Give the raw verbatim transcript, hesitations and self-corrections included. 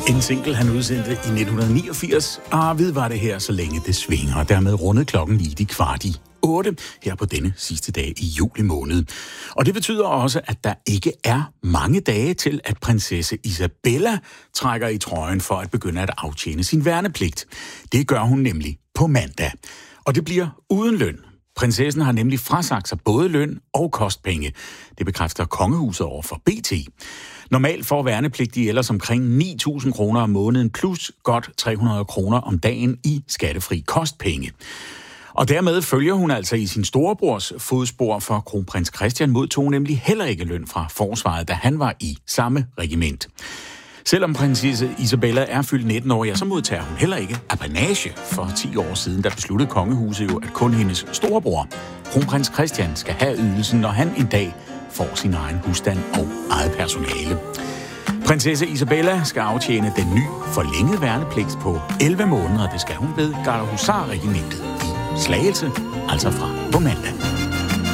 En single, han udsendte i nitten niogfirs. Arvid var det her, så længe det svinger. Dermed rundede klokken lige de kvart i otte her på denne sidste dag i juli måned. Og det betyder også, at der ikke er mange dage til, at prinsesse Isabella trækker i trøjen for at begynde at aftjene sin værnepligt. Det gør hun nemlig på mandag. Og det bliver uden løn. Prinsessen har nemlig frasagt sig både løn og kostpenge. Det bekræfter kongehuset over for B T. Normalt får værnepligtige ellers omkring ni tusind kroner om måneden plus godt tre hundrede kroner om dagen i skattefri kostpenge. Og dermed følger hun altså i sin storebrors fodspor, for kronprins Christian modtog nemlig heller ikke løn fra forsvaret, da han var i samme regiment. Selvom prinsesse Isabella er fyldt nitten år, ja, så modtager hun heller ikke apanage. For ti år siden, der besluttede kongehuset jo, at kun hendes storebror, kronprins Christian, skal have ydelsen, når han en dag får sin egen husstand og eget personale. Prinsesse Isabella skal aftjene den nye forlængede værnepligt på elleve måneder. Det skal hun ved Gardehusarregimentet i Slagelse, altså fra på mandag.